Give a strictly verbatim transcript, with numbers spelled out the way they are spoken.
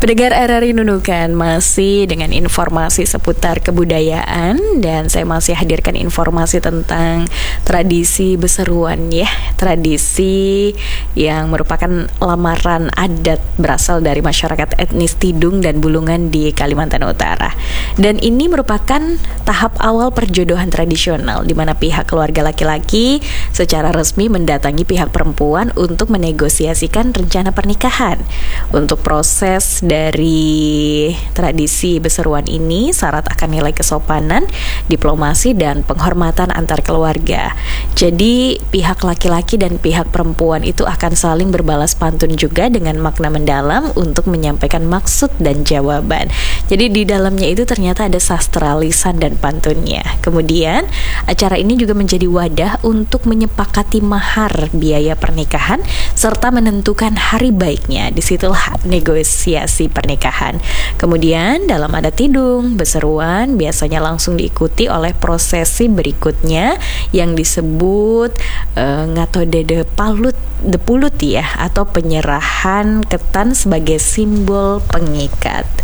Pendengar R R I Nunukan, masih dengan informasi seputar kebudayaan, dan saya masih hadirkan informasi tentang tradisi beseruan ya. Tradisi yang merupakan lamaran adat berasal dari masyarakat etnis Tidung dan Bulungan di Kalimantan Utara. Dan ini merupakan tahap awal perjodohan tradisional di mana pihak keluarga laki-laki secara resmi mendatangi pihak perempuan untuk menegosiasikan rencana pernikahan. Untuk proses dari tradisi beseruan ini syarat akan nilai kesopanan, diplomasi, dan penghormatan antar keluarga. Jadi pihak laki-laki dan pihak perempuan itu akan saling berbalas pantun juga dengan makna mendalam untuk menyampaikan maksud dan jawaban. Jadi di dalamnya itu ternyata ada sastra lisan dan pantunnya. Kemudian acara ini juga menjadi wadah untuk menyepakati mahar biaya pernikahan serta menentukan hari baiknya. Disitulah negosiasi pernikahan. Kemudian dalam adat Tidung, beseruan biasanya langsung diikuti oleh prosesi berikutnya yang disebut uh, ngatode de palut de pulut ya, atau penyerahan ketan sebagai simbol pengikat.